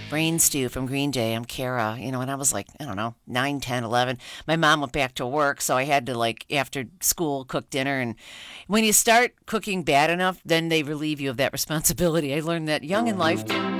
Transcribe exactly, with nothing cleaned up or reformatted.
Brain Stew from Green Day. I'm Kara. You know, and I was like, I don't know, nine, ten, eleven. My mom went back to work, so I had to, like, after school, cook dinner. And when you start cooking bad enough, then they relieve you of that responsibility. I learned that young in life.